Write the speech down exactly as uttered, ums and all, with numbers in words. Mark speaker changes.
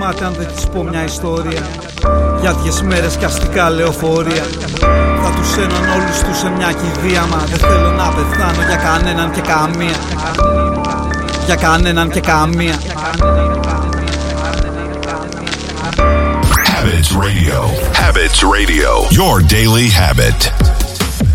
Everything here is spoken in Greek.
Speaker 1: κοιμάται αν δεν της πω μια ιστορία για δυες μέρες κι αστικά λεωφορεία. Θα τους έναν όλους τους σε μια κηδεία. Μα δεν θέλω να πεθάνω για κανέναν και καμία. Για κανέναν και καμία.
Speaker 2: Habits Radio. Habits Radio. Your daily habit.